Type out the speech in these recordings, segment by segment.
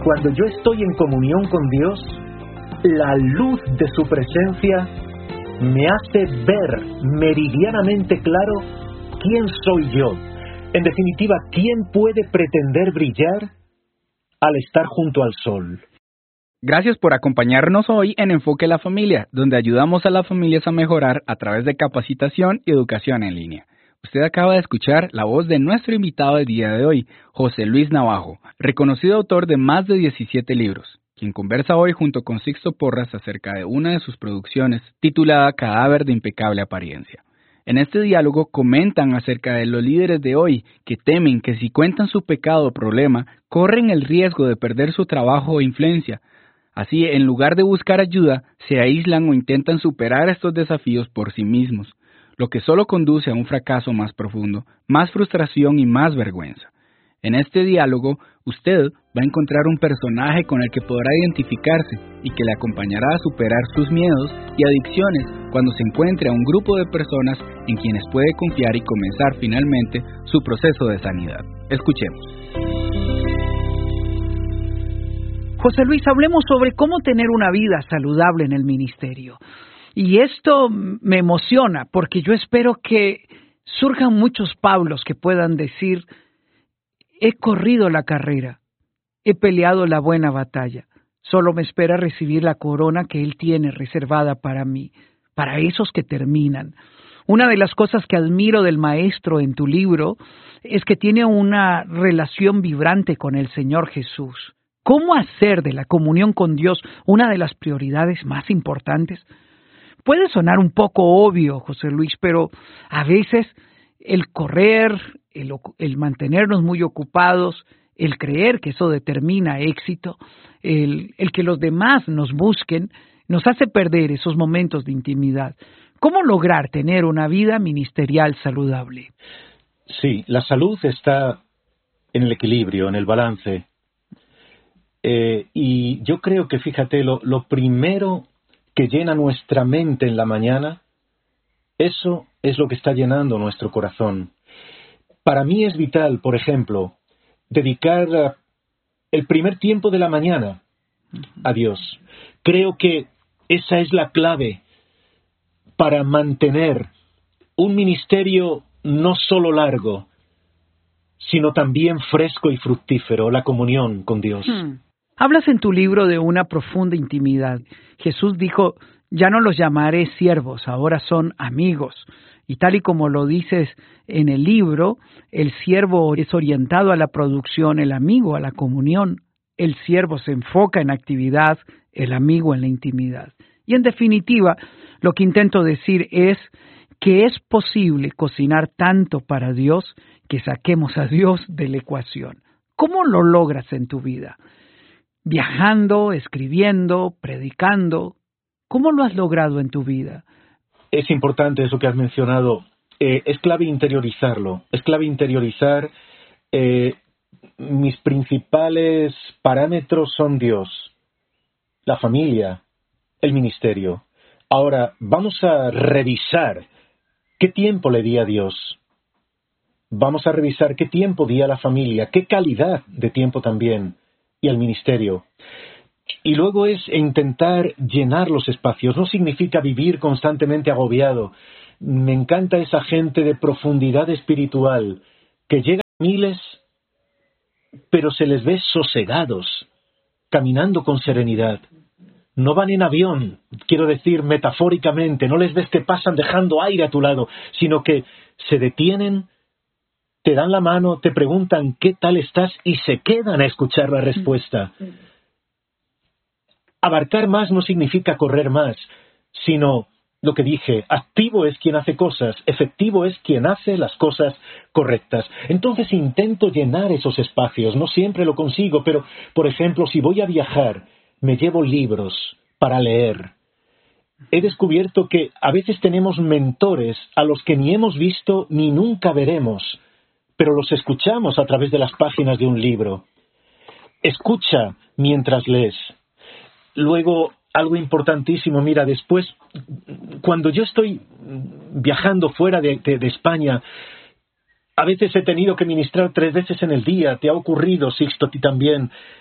cuando yo estoy en comunión con Dios, la luz de su presencia me hace ver meridianamente claro quién soy yo. En definitiva, ¿quién puede pretender brillar al estar junto al sol? Gracias por acompañarnos hoy en Enfoque la Familia, donde ayudamos a las familias a mejorar a través de capacitación y educación en línea. Usted acaba de escuchar la voz de nuestro invitado del día de hoy, José Luis Navajo, reconocido autor de más de 17 libros, quien conversa hoy junto con Sixto Porras acerca de una de sus producciones titulada Cadáver de impecable apariencia. En este diálogo comentan acerca de los líderes de hoy que temen que si cuentan su pecado o problema, corren el riesgo de perder su trabajo o influencia. Así, en lugar de buscar ayuda, se aíslan o intentan superar estos desafíos por sí mismos, lo que solo conduce a un fracaso más profundo, más frustración y más vergüenza. En este diálogo, usted va a encontrar un personaje con el que podrá identificarse y que le acompañará a superar sus miedos y adicciones cuando se encuentre a un grupo de personas en quienes puede confiar y comenzar finalmente su proceso de sanidad. Escuchemos. José Luis, hablemos sobre cómo tener una vida saludable en el ministerio. Y esto me emociona porque yo espero que surjan muchos Pablos que puedan decir: he corrido la carrera, he peleado la buena batalla, solo me espera recibir la corona que Él tiene reservada para mí, para esos que terminan. Una de las cosas que admiro del maestro en tu libro es que tiene una relación vibrante con el Señor Jesús. ¿Cómo hacer de la comunión con Dios una de las prioridades más importantes? Puede sonar un poco obvio, José Luis, pero a veces el correr, el mantenernos muy ocupados, el creer que eso determina éxito, el que los demás nos busquen, nos hace perder esos momentos de intimidad. ¿Cómo lograr tener una vida ministerial saludable? Sí, la salud está en el equilibrio, en el balance. Y yo creo que, fíjate, lo primero que llena nuestra mente en la mañana, eso es lo que está llenando nuestro corazón. Para mí es vital, por ejemplo, dedicar el primer tiempo de la mañana a Dios. Creo que esa es la clave para mantener un ministerio no solo largo, sino también fresco y fructífero, la comunión con Dios. Hablas en tu libro de una profunda intimidad. Jesús dijo: ya no los llamaré siervos, ahora son amigos. Y tal y como lo dices en el libro, el siervo es orientado a la producción, el amigo a la comunión. El siervo se enfoca en actividad, el amigo en la intimidad. Y en definitiva, lo que intento decir es que es posible cocinar tanto para Dios que saquemos a Dios de la ecuación. ¿Cómo lo logras en tu vida? Viajando, escribiendo, predicando. ¿Cómo lo has logrado en tu vida? Es importante eso que has mencionado. Es clave interiorizarlo. Es clave interiorizar. Mis principales parámetros son Dios, la familia, el ministerio. Ahora, vamos a revisar qué tiempo le di a Dios. Vamos a revisar qué tiempo di a la familia, qué calidad de tiempo también, y al ministerio. Y luego es intentar llenar los espacios. No significa vivir constantemente agobiado. Me encanta esa gente de profundidad espiritual que llega a miles, pero se les ve sosegados, caminando con serenidad. No van en avión, quiero decir metafóricamente, no les ves que pasan dejando aire a tu lado, sino que se detienen, te dan la mano, te preguntan qué tal estás y se quedan a escuchar la respuesta. Abarcar más no significa correr más, sino lo que dije, activo es quien hace cosas, efectivo es quien hace las cosas correctas. Entonces intento llenar esos espacios, no siempre lo consigo, pero, por ejemplo, si voy a viajar, me llevo libros para leer. He descubierto que a veces tenemos mentores a los que ni hemos visto ni nunca veremos, pero los escuchamos a través de las páginas de un libro. Escucha mientras lees. Luego, algo importantísimo, mira, después, cuando yo estoy viajando fuera de España, a veces he tenido que ministrar 3 veces en el día. ¿Te ha ocurrido, Sixto, a ti también?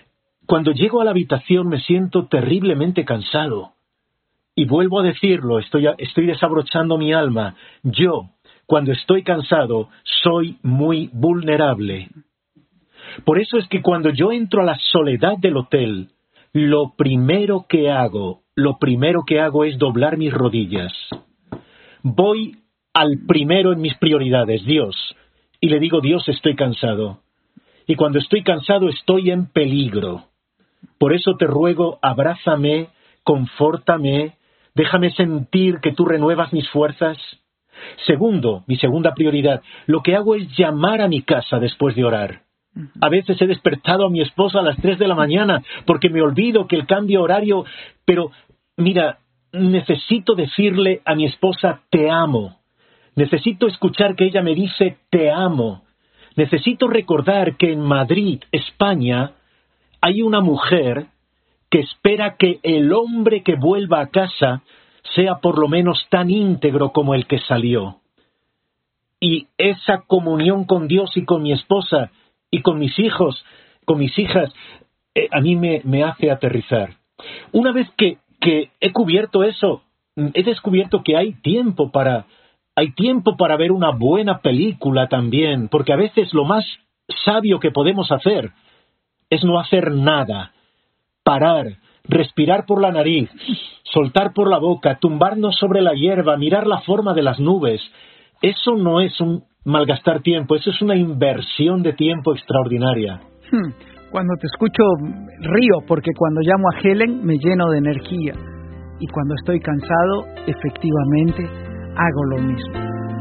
Cuando llego a la habitación me siento terriblemente cansado. Y vuelvo a decirlo, estoy desabrochando mi alma. Yo, cuando estoy cansado, soy muy vulnerable. Por eso es que cuando yo entro a la soledad del hotel, lo primero que hago es doblar mis rodillas. Voy al primero en mis prioridades, Dios, y le digo, Dios, estoy cansado. Y cuando estoy cansado estoy en peligro. Por eso te ruego, abrázame, confórtame, déjame sentir que tú renuevas mis fuerzas. Segundo, mi segunda prioridad, lo que hago es llamar a mi casa después de orar. A veces he despertado a mi esposa a las 3 de la mañana porque me olvido que el cambio horario... Pero, mira, necesito decirle a mi esposa, te amo. Necesito escuchar que ella me dice, te amo. Necesito recordar que en Madrid, España, hay una mujer que espera que el hombre que vuelva a casa sea por lo menos tan íntegro como el que salió. Y esa comunión con Dios y con mi esposa y con mis hijos, con mis hijas, a mí me hace aterrizar. Una vez que he cubierto eso, he descubierto que hay tiempo para ver una buena película también, porque a veces lo más sabio que podemos hacer es no hacer nada, parar, respirar por la nariz, soltar por la boca, tumbarnos sobre la hierba, mirar la forma de las nubes. Eso no es un malgastar tiempo, eso es una inversión de tiempo extraordinaria. Cuando te escucho río, porque cuando llamo a Helen me lleno de energía. Y cuando estoy cansado, efectivamente, hago lo mismo.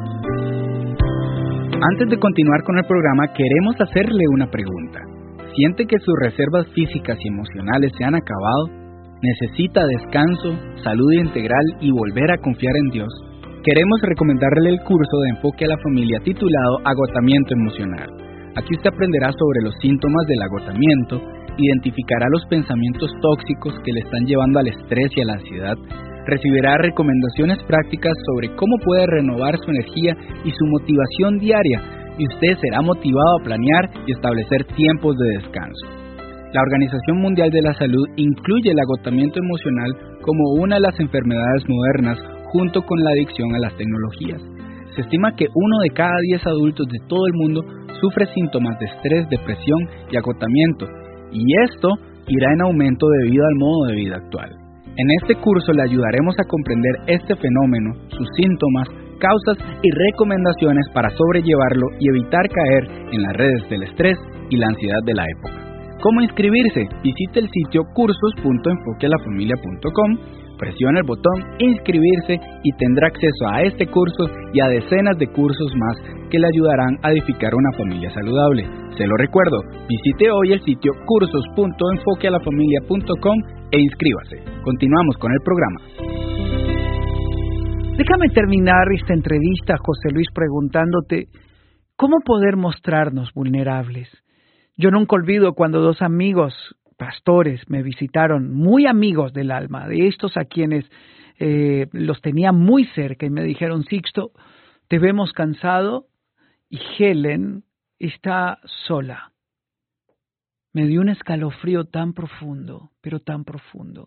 Antes de continuar con el programa, queremos hacerle una pregunta. ¿Siente que sus reservas físicas y emocionales se han acabado? ¿Necesita descanso, salud integral y volver a confiar en Dios? Queremos recomendarle el curso de enfoque a la familia titulado Agotamiento Emocional. Aquí usted aprenderá sobre los síntomas del agotamiento, identificará los pensamientos tóxicos que le están llevando al estrés y a la ansiedad, recibirá recomendaciones prácticas sobre cómo puede renovar su energía y su motivación diaria, y usted será motivado a planear y establecer tiempos de descanso. La Organización Mundial de la Salud incluye el agotamiento emocional como una de las enfermedades modernas junto con la adicción a las tecnologías. Se estima que 1 de cada 10 adultos de todo el mundo sufre síntomas de estrés, depresión y agotamiento, y esto irá en aumento debido al modo de vida actual. En este curso le ayudaremos a comprender este fenómeno, sus síntomas, causas y recomendaciones para sobrellevarlo y evitar caer en las redes del estrés y la ansiedad de la época. ¿Cómo inscribirse? Visite el sitio cursos.enfoquealafamilia.com, presione el botón inscribirse y tendrá acceso a este curso y a decenas de cursos más que le ayudarán a edificar una familia saludable. Se lo recuerdo, visite hoy el sitio cursos.enfoquealafamilia.com e inscríbase. Continuamos con el programa. Déjame terminar esta entrevista, José Luis, preguntándote cómo poder mostrarnos vulnerables. Yo nunca olvido cuando 2 amigos pastores me visitaron, muy amigos del alma, de estos a quienes los tenía muy cerca, y me dijeron, Sixto, te vemos cansado y Helen está sola. Me dio un escalofrío tan profundo, pero tan profundo.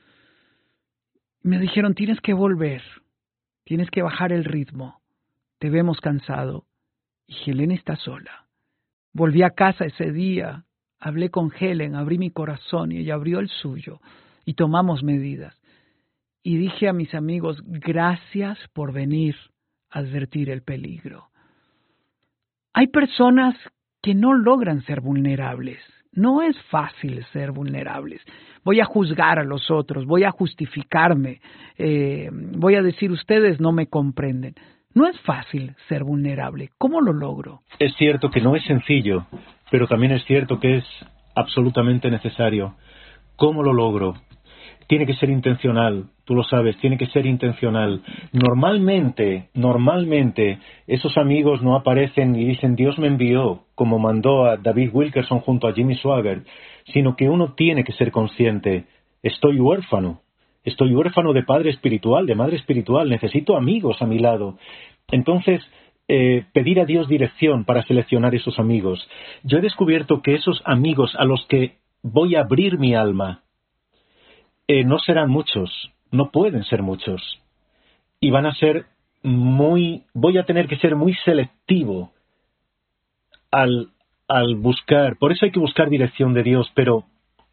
Me dijeron, tienes que volver, tienes que bajar el ritmo, te vemos cansado y Helen está sola. Volví a casa ese día, hablé con Helen, abrí mi corazón y ella abrió el suyo y tomamos medidas. Y dije a mis amigos, gracias por venir a advertir el peligro. Hay personas que no logran ser vulnerables. No es fácil ser vulnerables. Voy a juzgar a los otros, voy a justificarme, voy a decir ustedes no me comprenden. No es fácil ser vulnerable. ¿Cómo lo logro? Es cierto que no es sencillo, pero también es cierto que es absolutamente necesario. ¿Cómo lo logro? Tiene que ser intencional, tú lo sabes, tiene que ser intencional. Normalmente, esos amigos no aparecen y dicen Dios me envió, como mandó a David Wilkerson junto a Jimmy Swaggart, sino que uno tiene que ser consciente, estoy huérfano de padre espiritual, de madre espiritual, necesito amigos a mi lado. Entonces, pedir a Dios dirección para seleccionar esos amigos. Yo he descubierto que esos amigos a los que voy a abrir mi alma. No serán muchos, no pueden ser muchos. Y van a ser voy a tener que ser muy selectivo al buscar. Por eso hay que buscar dirección de Dios. Pero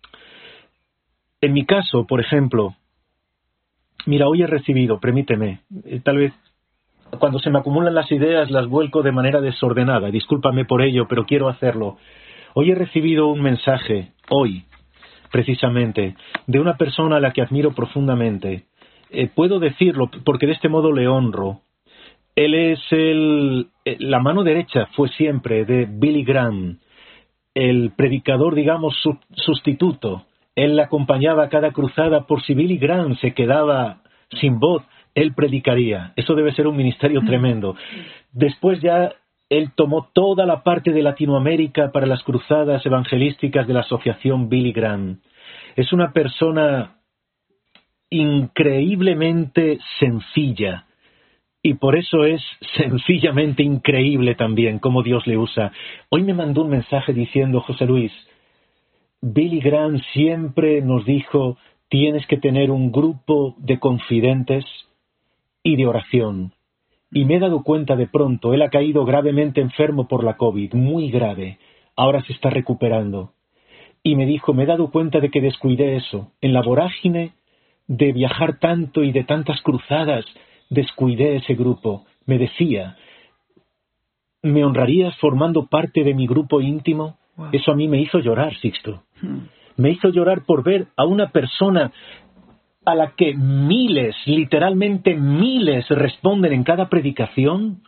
en mi caso, por ejemplo, mira, hoy he recibido, permíteme, tal vez cuando se me acumulan las ideas las vuelco de manera desordenada. Discúlpame por ello, pero quiero hacerlo. Hoy he recibido un mensaje, hoy, precisamente, de una persona a la que admiro profundamente. Puedo decirlo porque de este modo le honro. Él es la mano derecha, fue siempre, de Billy Graham, el predicador, digamos, sustituto. Él le acompañaba a cada cruzada por si Billy Graham se quedaba sin voz, él predicaría. Eso debe ser un ministerio tremendo. Después ya él tomó toda la parte de Latinoamérica para las cruzadas evangelísticas de la asociación Billy Graham. Es una persona increíblemente sencilla. Y por eso es sencillamente increíble también cómo Dios le usa. Hoy me mandó un mensaje diciendo, José Luis, Billy Graham siempre nos dijo, tienes que tener un grupo de confidentes y de oración. Y me he dado cuenta de pronto, él ha caído gravemente enfermo por la COVID, muy grave. Ahora se está recuperando. Y me dijo, me he dado cuenta de que descuidé eso. En la vorágine de viajar tanto y de tantas cruzadas, descuidé ese grupo. Me decía, ¿me honrarías formando parte de mi grupo íntimo? Wow. Eso a mí me hizo llorar, Sixto. Me hizo llorar por ver a una persona a la que miles, literalmente miles, responden en cada predicación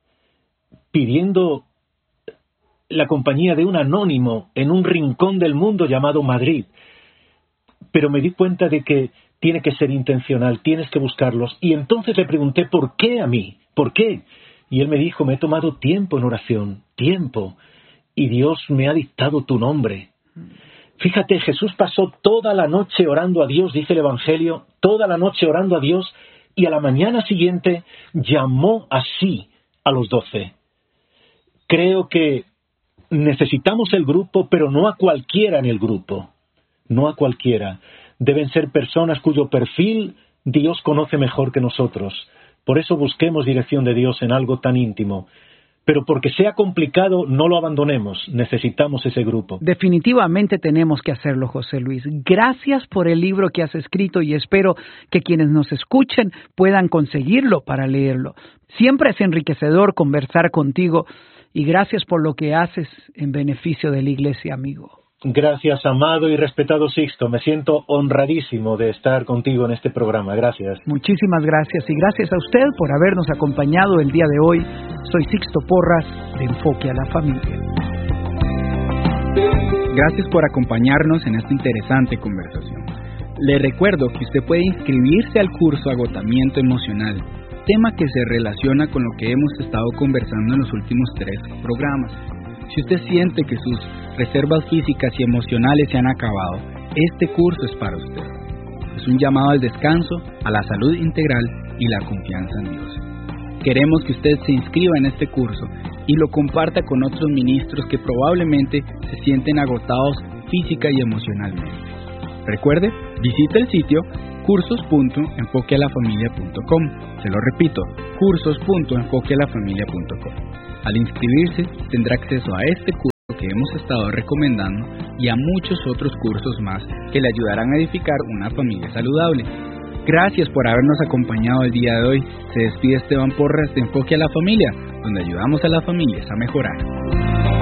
pidiendo la compañía de un anónimo en un rincón del mundo llamado Madrid. Pero me di cuenta de que tiene que ser intencional, tienes que buscarlos. Y entonces le pregunté, ¿por qué a mí? ¿Por qué? Y él me dijo, me he tomado tiempo en oración, tiempo, y Dios me ha dictado tu nombre. Fíjate, Jesús pasó toda la noche orando a Dios, dice el Evangelio, toda la noche orando a Dios, y a la mañana siguiente llamó así a los 12. Creo que necesitamos el grupo, pero no a cualquiera en el grupo, no a cualquiera. Deben ser personas cuyo perfil Dios conoce mejor que nosotros. Por eso busquemos dirección de Dios en algo tan íntimo. Pero porque sea complicado, no lo abandonemos. Necesitamos ese grupo. Definitivamente tenemos que hacerlo, José Luis. Gracias por el libro que has escrito y espero que quienes nos escuchen puedan conseguirlo para leerlo. Siempre es enriquecedor conversar contigo y gracias por lo que haces en beneficio de la iglesia, amigo. Gracias, amado y respetado Sixto. Me siento honradísimo de estar contigo en este programa. Gracias. Muchísimas gracias y gracias a usted por habernos acompañado el día de hoy. Soy Sixto Porras de Enfoque a la Familia. Gracias por acompañarnos en esta interesante conversación. Le recuerdo que usted puede inscribirse al curso Agotamiento Emocional, tema que se relaciona con lo que hemos estado conversando en los últimos 3 programas. Si usted siente que sus reservas físicas y emocionales se han acabado, este curso es para usted. Es un llamado al descanso, a la salud integral y la confianza en Dios. Queremos que usted se inscriba en este curso y lo comparta con otros ministros que probablemente se sienten agotados física y emocionalmente. Recuerde, visite el sitio cursos.enfoquealafamilia.com. Se lo repito, cursos.enfoquealafamilia.com. Al inscribirse, tendrá acceso a este curso que hemos estado recomendando y a muchos otros cursos más que le ayudarán a edificar una familia saludable. Gracias por habernos acompañado el día de hoy. Se despide Esteban Porras de Enfoque a la Familia, donde ayudamos a las familias a mejorar.